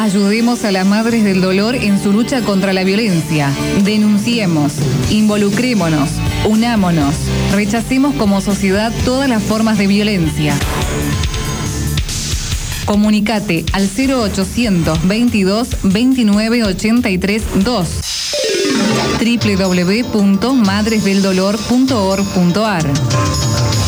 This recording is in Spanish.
Ayudemos a las madres del dolor en su lucha contra la violencia. Denunciemos, involucrémonos, unámonos, rechacemos como sociedad todas las formas de violencia. Comunicate al 0800 22 29 83 2 www.madresdeldolor.org.ar